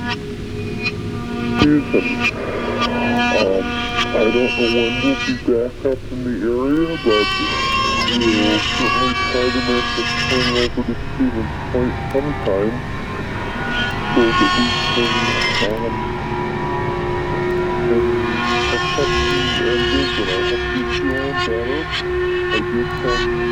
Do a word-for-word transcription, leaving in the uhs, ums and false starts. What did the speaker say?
Season. Um, I don't know when we'll be back up in the area, but we'll certainly try to make a swing over to Stevens Point sometime so that we can, um, can catch up and visit. I hope you're feeling better. I did have